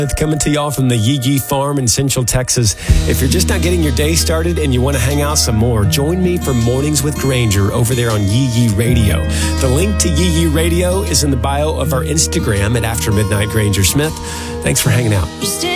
Coming to y'all from the Yee Yee Farm in Central Texas. If you're just not getting your day started and you want to hang out some more, join me for Mornings with Granger over there on Yee Yee Radio. The link to Yee Yee Radio is in the bio of our Instagram at After Midnight Granger Smith. Thanks for hanging out.